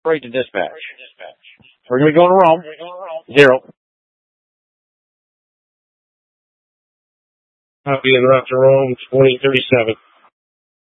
Freight to dispatch. We're going to be going to Rome. 0. Copy en route to Rome, 2037.